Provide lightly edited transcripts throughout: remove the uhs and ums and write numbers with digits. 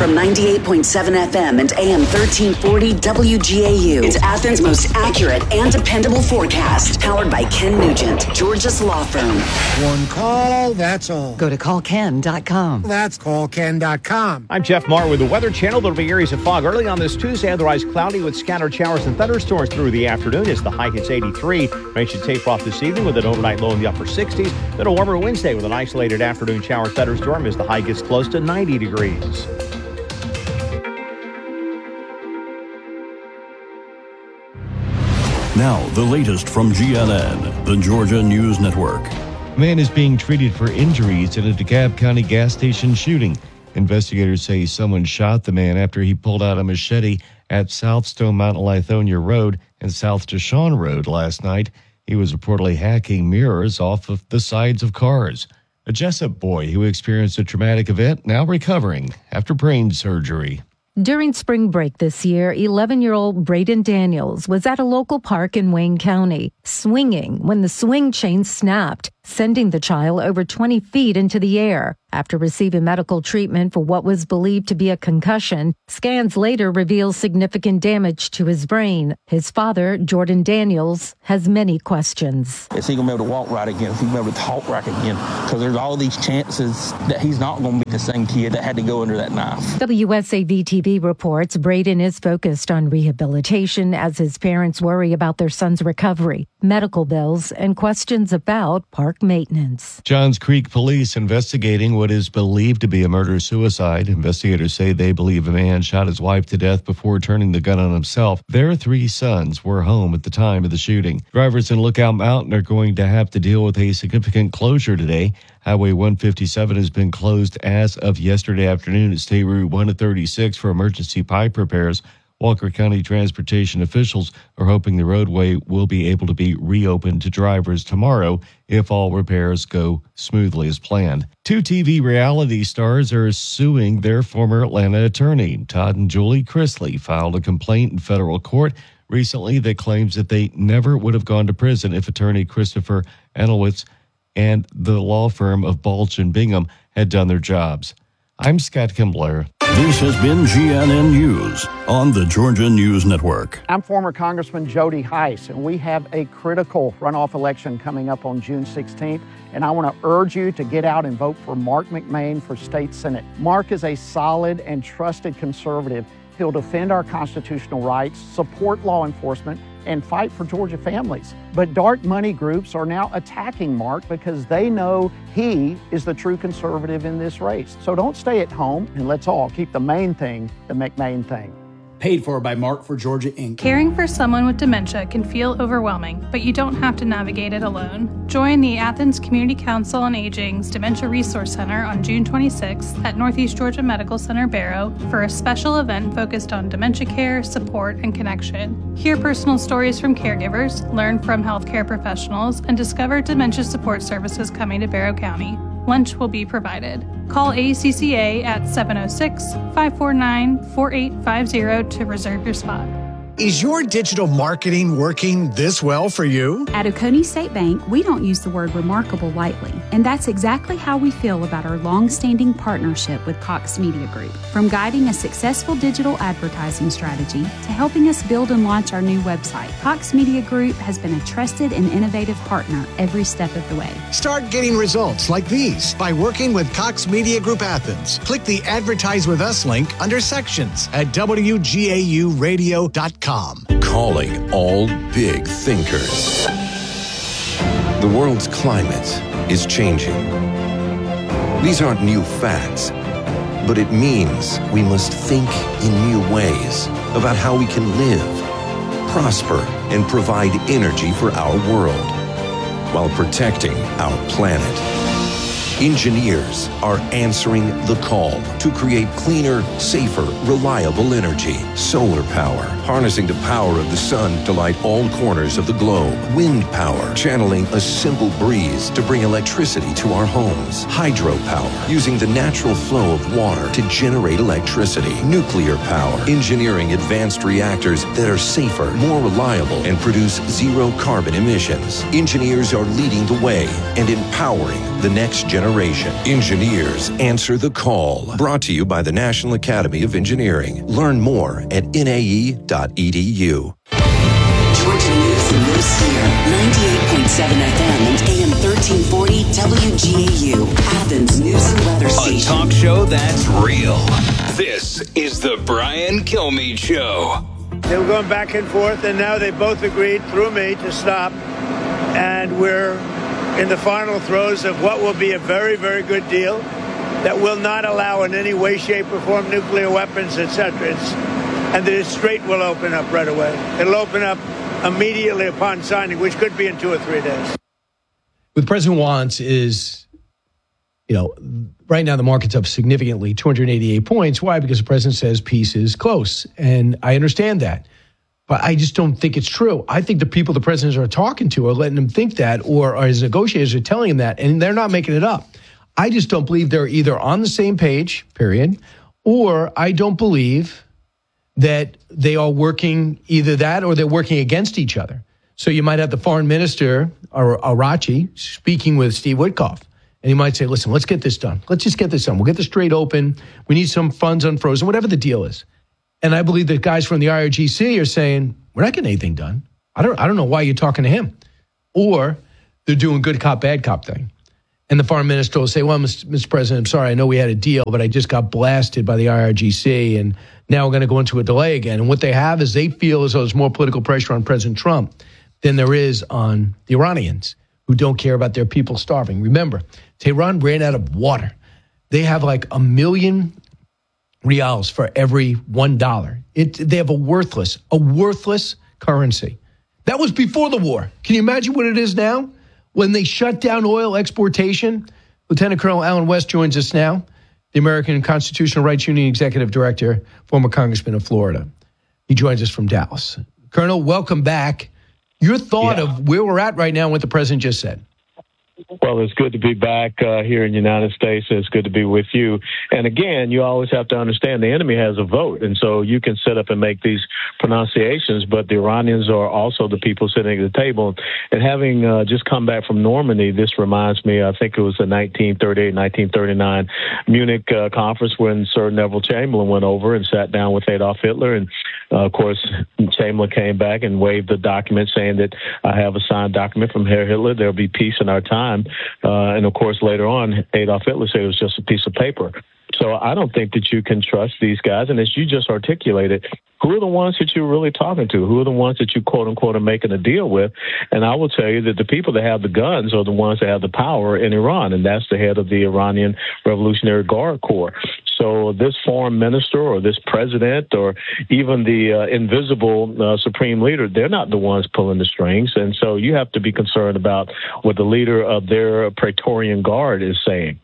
From 98.7 FM and AM 1340 WGAU. It's Athens' most accurate and dependable forecast. Powered by Ken Nugent, Georgia's law firm. One call, that's all. Go to callken.com. That's callken.com. I'm Jeff Marr with the Weather Channel. There'll be areas of fog early on this Tuesday, otherwise cloudy with scattered showers and thunderstorms through the afternoon as the high hits 83. Rain should taper off this evening with an overnight low in the upper 60s. Then a warmer Wednesday with an isolated afternoon shower thunderstorm as the high gets close to 90 degrees. Now, the latest from GNN, the Georgia News Network. A man is being treated for injuries in a DeKalb County gas station shooting. Investigators say someone shot the man after he pulled out a machete at South Stone Mountain Lithonia Road and South Deshawn Road last night. He was reportedly hacking mirrors off of the sides of cars. A Jessup boy who experienced a traumatic event now recovering after brain surgery. During spring break this year, 11-year-old Braden Daniels was at a local park in Wayne County, swinging when the swing chain snapped, sending the child over 20 feet into the air. After receiving medical treatment for what was believed to be a concussion, scans later revealed significant damage to his brain. His father, Jordan Daniels, has many questions. Is he going to be able to walk right again? Is he going to be able to talk right again? Because there's all these chances that he's not going to be the same kid that had to go under that knife. WSAV-TV reports Braden is focused on rehabilitation as his parents worry about their son's recovery, medical bills, and questions about park maintenance. Johns Creek police investigating what is believed to be a murder-suicide. Investigators say they believe a man shot his wife to death before turning the gun on himself. Their 3 sons were home at the time of the shooting. Drivers in Lookout Mountain are going to have to deal with a significant closure today. Highway 157 has been closed as of yesterday afternoon at State Route 136 for emergency pipe repairs. Walker County transportation officials are hoping the roadway will be able to be reopened to drivers tomorrow if all repairs go smoothly as planned. 2 TV reality stars are suing their former Atlanta attorney. Todd and Julie Chrisley filed a complaint in federal court recently that claims that they never would have gone to prison if attorney Christopher Enelwitz and the law firm of Balch and Bingham had done their jobs. I'm Scott Kimbler. This has been GNN News on the Georgia News Network. I'm former Congressman Jody Hice, and we have a critical runoff election coming up on June 16th, and I want to urge you to get out and vote for Mark McMain for State Senate. Mark is a solid and trusted conservative. He'll defend our constitutional rights, support law enforcement, and fight for Georgia families. But dark money groups are now attacking Mark because they know he is the true conservative in this race. So don't stay at home, and let's all keep the main thing the McMain thing. Paid for by Mark for Georgia, Inc. Caring for someone with dementia can feel overwhelming, but you don't have to navigate it alone. Join the Athens Community Council on Aging's Dementia Resource Center on June 26th at Northeast Georgia Medical Center Barrow for a special event focused on dementia care, support, and connection. Hear personal stories from caregivers, learn from healthcare professionals, and discover dementia support services coming to Barrow County. Lunch will be provided. Call ACCA at 706-549-4850 to reserve your spot. Is your digital marketing working this well for you? At Oconee State Bank, we don't use the word remarkable lightly, and that's exactly how we feel about our long-standing partnership with Cox Media Group. From guiding a successful digital advertising strategy to helping us build and launch our new website, Cox Media Group has been a trusted and innovative partner every step of the way. Start getting results like these by working with Cox Media Group Athens. Click the Advertise With Us link under Sections at WGAUradio.com. Calling all big thinkers. The world's climate is changing. These aren't new facts, but it means we must think in new ways about how we can live, prosper, and provide energy for our world while protecting our planet. Engineers are answering the call to create cleaner, safer, reliable energy. Solar power, harnessing the power of the sun to light all corners of the globe. Wind power, channeling a simple breeze to bring electricity to our homes. Hydropower, using the natural flow of water to generate electricity. Nuclear power, engineering advanced reactors that are safer, more reliable, and produce zero carbon emissions. Engineers are leading the way and empowering the next generation. Engineers answer the call. Brought to you by the National Academy of Engineering. Learn more at nae.edu. Georgia News and News here. 98.7 FM and AM 1340 WGAU. Athens News and Weather Station. A talk show that's real. This is the Brian Kilmeade Show. They were going back and forth, and now they both agreed through me to stop. And we're in the final throes of what will be a very, very good deal that will not allow in any way, shape, or form nuclear weapons, etc. And the Strait will open up right away. It'll open up immediately upon signing, which could be in 2 or 3 days. What the president wants is, right now the market's up significantly, 288 points. Why? Because the president says peace is close. And I understand that. But I just don't think it's true. I think the people the presidents are talking to are letting him think that, or his negotiators are telling him that, and they're not making it up. I just don't believe they're either on the same page, period, or I don't believe that they are working either that or they're working against each other. So you might have the foreign minister, or Arachi, speaking with Steve Witkoff. And he might say, listen, let's get this done. Let's just get this done. We'll get the Strait open. We need some funds unfrozen, whatever the deal is. And I believe the guys from the IRGC are saying, we're not getting anything done. I don't know why you're talking to him. Or they're doing good cop, bad cop thing. And the foreign minister will say, well, Mr. President, I'm sorry, I know we had a deal, but I just got blasted by the IRGC, and now we're going to go into a delay again. And what they have is they feel as though there's more political pressure on President Trump than there is on the Iranians, who don't care about their people starving. Remember, Tehran ran out of water. They have like 1 million reals for every $1. They have a worthless currency. That was before the war. Can you imagine what it is now? When they shut down oil exportation, Lieutenant Colonel Alan West joins us now, the American Constitutional Rights Union Executive Director, former Congressman of Florida. He joins us from Dallas. Colonel, welcome back. Your thought of where we're at right now and what the president just said. Well, it's good to be back here in the United States. It's good to be with you. And again, you always have to understand the enemy has a vote. And so you can sit up and make these pronunciations, but the Iranians are also the people sitting at the table. And having just come back from Normandy, this reminds me, I think it was the 1938, 1939 Munich conference when Sir Neville Chamberlain went over and sat down with Adolf Hitler. And of course, Chamberlain came back and waved the document saying that I have a signed document from Herr Hitler. There'll be peace in our time. And of course, later on, Adolf Hitler said it was just a piece of paper. So I don't think that you can trust these guys. And as you just articulated, who are the ones that you're really talking to? Who are the ones that you, quote unquote, are making a deal with? And I will tell you that the people that have the guns are the ones that have the power in Iran. And that's the head of the Iranian Revolutionary Guard Corps. So this foreign minister or this president or even the invisible supreme leader, they're not the ones pulling the strings. And so you have to be concerned about what the leader of their Praetorian Guard is saying.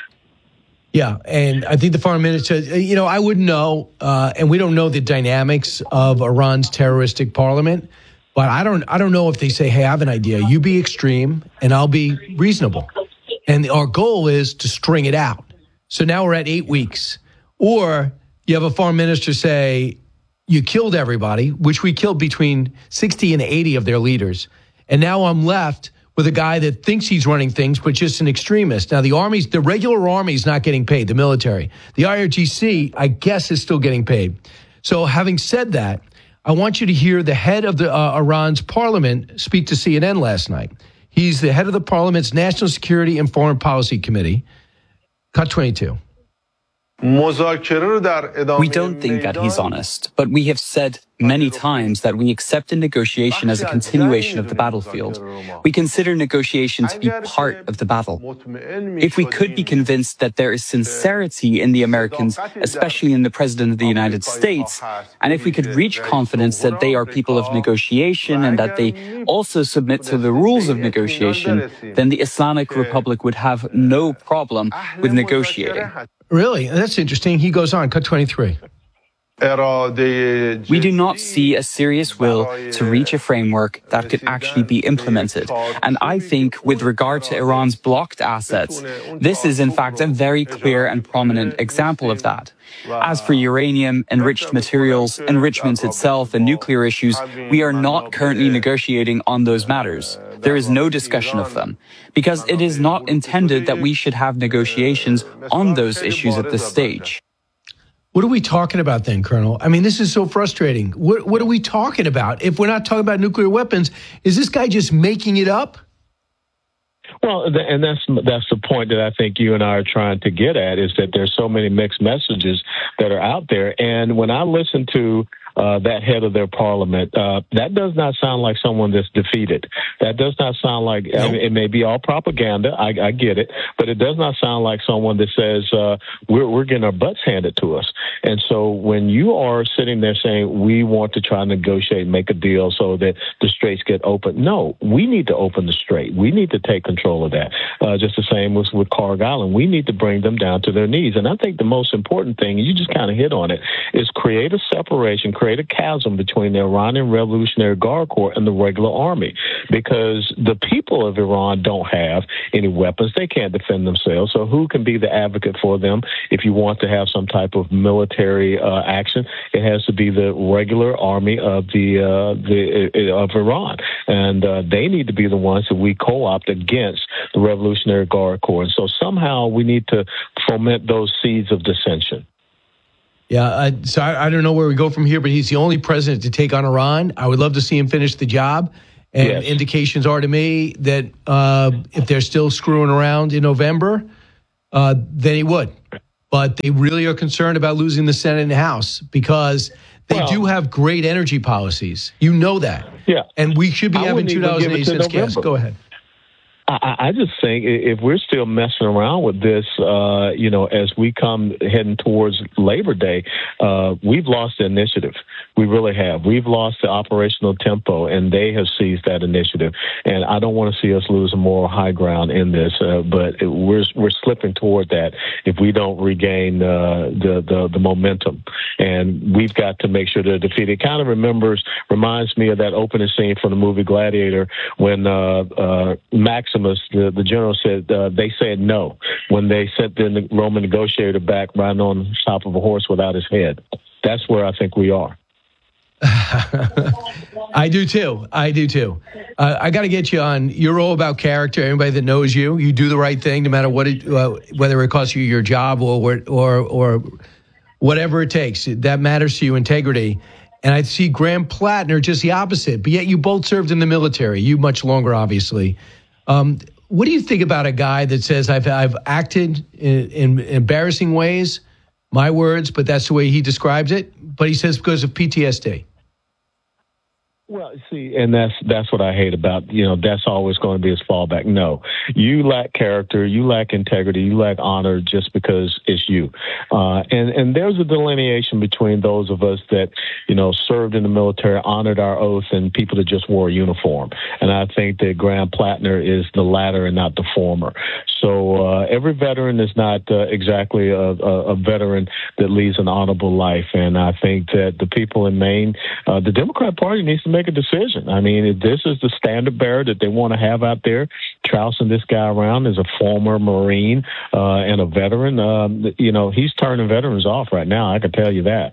Yeah, and I think the foreign minister, I wouldn't know, and we don't know the dynamics of Iran's terroristic parliament, but I don't know if they say, hey, I have an idea. You be extreme, and I'll be reasonable. And our goal is to string it out. So now we're at 8 weeks. Or you have a foreign minister say, you killed everybody, which we killed between 60 and 80 of their leaders. And now I'm left with a guy that thinks he's running things, but just an extremist. Now, the regular army is not getting paid, the military. The IRGC, I guess, is still getting paid. So having said that, I want you to hear the head of the Iran's parliament speak to CNN last night. He's the head of the parliament's National Security and Foreign Policy Committee. Cut 22. We don't think that he's honest, but we have said many times that we accept a negotiation as a continuation of the battlefield. We consider negotiation to be part of the battle. If we could be convinced that there is sincerity in the Americans, especially in the President of the United States, and if we could reach confidence that they are people of negotiation and that they also submit to the rules of negotiation, then the Islamic Republic would have no problem with negotiating. Really? That's interesting. He goes on, cut 23. We do not see a serious will to reach a framework that could actually be implemented. And I think with regard to Iran's blocked assets, this is in fact a very clear and prominent example of that. As for uranium, enriched materials, enrichment itself, and nuclear issues, we are not currently negotiating on those matters. There is no discussion of them, because it is not intended that we should have negotiations on those issues at this stage. What are we talking about then, Colonel? I mean, this is so frustrating. What are we talking about? If we're not talking about nuclear weapons, is this guy just making it up? Well, and that's the point that I think you and I are trying to get at, is that there's so many mixed messages that are out there. And when I listen to that head of their parliament, that does not sound like someone that's defeated. That does not sound like, I mean, it may be all propaganda, I get it, but it does not sound like someone that says we're getting our butts handed to us. And so when you are sitting there saying we want to try and negotiate, make a deal so that the straits get open, no, we need to open the strait. We need to take control of that. Just the same with Carg Island. We need to bring them down to their knees. And I think the most important thing, you just kind of hit on it, is create a separation, create a chasm between the Iranian Revolutionary Guard Corps and the regular army, because the people of Iran don't have any weapons. They can't defend themselves. So who can be the advocate for them if you want to have some type of military action? It has to be the regular army of of Iran, and they need to be the ones that we co-opt against the Revolutionary Guard Corps. And so somehow we need to foment those seeds of dissension. Yeah, so I don't know where we go from here, but he's the only president to take on Iran. I would love to see him finish the job. And yes, indications are to me that if they're still screwing around in November, then he would. But they really are concerned about losing the Senate and the House because they do have great energy policies. You know that. Yeah. And we should be having $2.80 gas. Go ahead. I just think if we're still messing around with this, as we come heading towards Labor Day, we've lost the initiative. We really have. We've lost the operational tempo, and they have seized that initiative. And I don't want to see us lose a moral high ground in this, but we're slipping toward that if we don't regain the momentum. And we've got to make sure they're defeated. It kind of reminds me of that opening scene from the movie Gladiator when Maximus, the general, said they said no when they sent the Roman negotiator back riding on top of a horse without his head. That's where I think we are. I do too. I got to get you on. You're all about character. Anybody that knows you, you do the right thing, no matter what whether it costs you your job or whatever it takes. That matters to you, integrity. And I see Graham Plattner just the opposite. But yet you both served in the military. You much longer, obviously. What do you think about a guy that says I've acted in embarrassing ways, my words, but that's the way he describes it. But he says because of PTSD. Well, see, and that's what I hate about, that's always going to be his fallback. No, you lack character, you lack integrity, you lack honor just because it's you. And there's a delineation between those of us that, served in the military, honored our oath, and people that just wore a uniform. And I think that Graham Plattner is the latter and not the former. So every veteran is not exactly a veteran that leads an honorable life. And I think that the people in Maine, the Democrat Party needs to make a decision. I mean, if this is the standard bearer that they want to have out there, trousing this guy around as a former Marine and a veteran, he's turning veterans off right now. I can tell you that.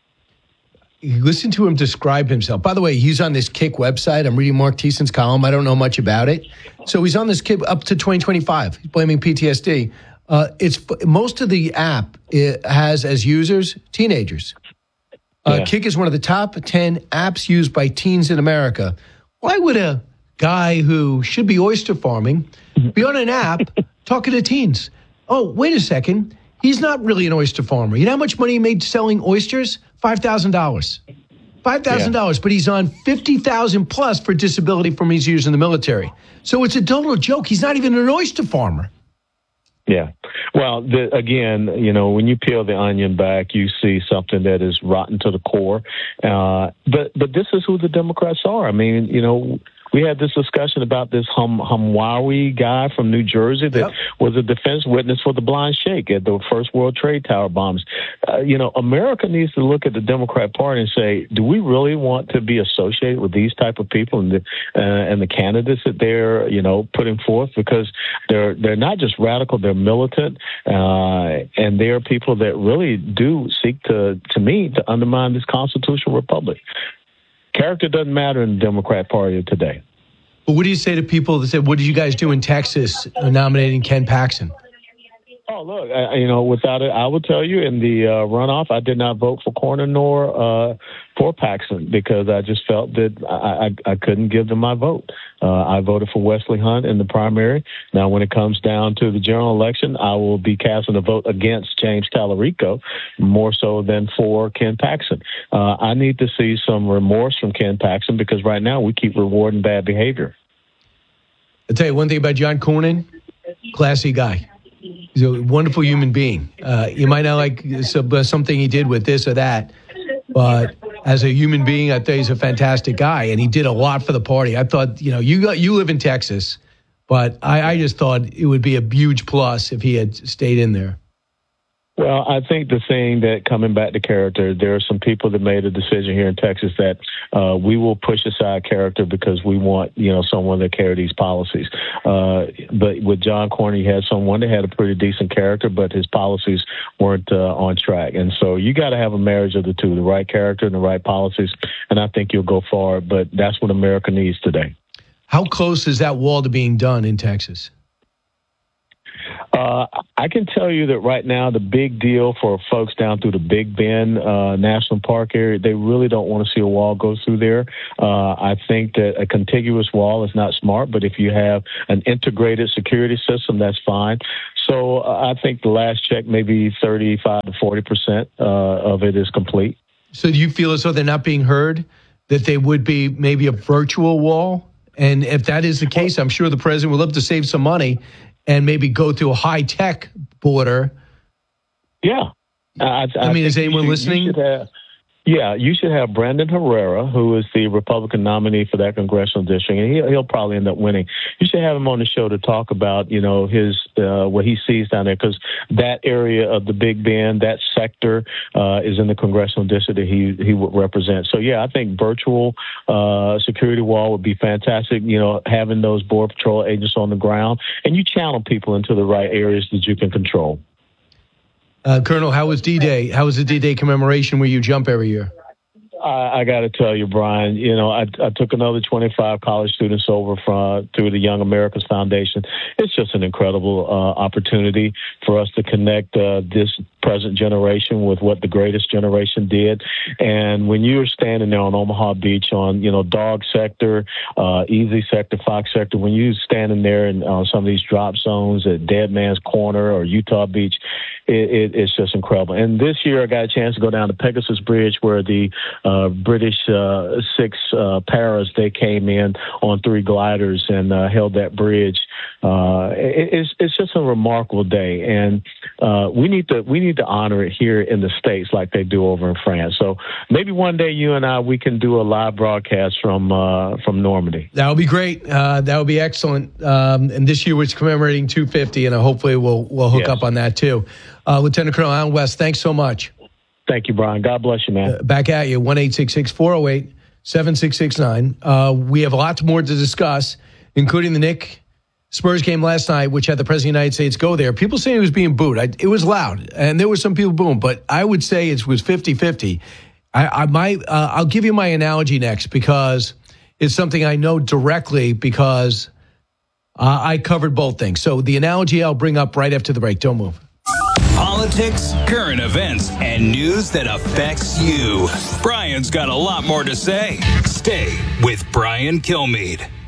Listen to him describe himself. By the way, he's on this Kick website. I'm reading Mark Thiessen's column. I don't know much about it. So he's on this Kick up to 2025. He's blaming PTSD. Most of the app has as users teenagers. Kick is one of the top 10 apps used by teens in America. Why would a guy who should be oyster farming be on an app talking to teens? Oh, wait a second. He's not really an oyster farmer. You know how much money he made selling oysters? $5,000. $5,000, but he's on $50,000 plus for disability from his years in the military. So it's a total joke. He's not even an oyster farmer. Yeah. Well, again, when you peel the onion back, you see something that is rotten to the core. But this is who the Democrats are. I mean, We had this discussion about this Hamwawi guy from New Jersey that was a defense witness for the Blind Sheikh at the First World Trade Tower bombs. America needs to look at the Democrat Party and say, do we really want to be associated with these type of people and the candidates that they're, putting forth? Because they're not just radical, they're militant, and they're people that really do seek to undermine this constitutional republic. Character doesn't matter in the Democrat Party today. But what do you say to people that said, what did you guys do in Texas nominating Ken Paxton? Oh, look, without it, I will tell you in the runoff, I did not vote for Corner nor for Paxton because I just felt that I couldn't give them my vote. I voted for Wesley Hunt in the primary. Now, when it comes down to the general election, I will be casting a vote against James Tallarico more so than for Ken Paxton. I need to see some remorse from Ken Paxton because right now we keep rewarding bad behavior. I'll tell you one thing about John Cornyn, classy guy. He's a wonderful human being. You might not like something he did with this or that, but as a human being, I think he's a fantastic guy, and he did a lot for the party. I thought, you live in Texas, but I just thought it would be a huge plus if he had stayed in there. Well, I think the thing that coming back to character, there are some people that made a decision here in Texas that we will push aside character because we want, someone that carry these policies. But with John Cornyn, he had someone that had a pretty decent character, but his policies weren't on track. And so you got to have a marriage of the two, the right character and the right policies. And I think you'll go far, but that's what America needs today. How close is that wall to being done in Texas? I can tell you that right now, the big deal for folks down through the Big Bend National Park area, they really don't want to see a wall go through there. I think that a contiguous wall is not smart, but if you have an integrated security system, that's fine. So I think the last check, maybe 35 to 40% of it is complete. So do you feel as though they're not being heard, that they would be maybe a virtual wall? And if that is the case, I'm sure the president would love to save some money and maybe go through a high-tech border. Yeah. I mean, is anyone listening? You should have Brandon Herrera, who is the Republican nominee for that congressional district, and he'll probably end up winning. You should have him on the show to talk about, his what he sees down there, because that area of the Big Bend, that sector, is in the congressional district that he would represent. So, I think virtual security wall would be fantastic, having those Border Patrol agents on the ground, and you channel people into the right areas that you can control. Colonel, how was D-Day? How was the D-Day commemoration where you jump every year? I got to tell you, Brian, I took another 25 college students over through the Young Americans Foundation. It's just an incredible opportunity for us to connect this present generation with what the greatest generation did. And when you're standing there on Omaha Beach on, Dog Sector, Easy Sector, Fox Sector, when you're standing there in some of these drop zones at Dead Man's Corner or Utah Beach, it's just incredible. And this year I got a chance to go down to Pegasus Bridge where the British 6 paras, they came in on 3 gliders and held that bridge. It's just a remarkable day, and we need to honor it here in the States like they do over in France. So maybe one day you and we can do a live broadcast from Normandy. That would be great. That would be excellent. And this year we're commemorating 250, and hopefully we'll hook up on that too. Lieutenant Colonel Allen West, thanks so much. Thank you, Brian. God bless you, man. Back at you, 1-866-408-7669. We have a lot more to discuss, including the Knicks Spurs game last night, which had the President of the United States go there. People saying he was being booed. It was loud, and there were some people booing, but I would say it was 50-50. I'll give you my analogy next because it's something I know directly because I covered both things. So the analogy I'll bring up right after the break. Don't move. Politics, current events, and news that affects you. Brian's got a lot more to say. Stay with Brian Kilmeade.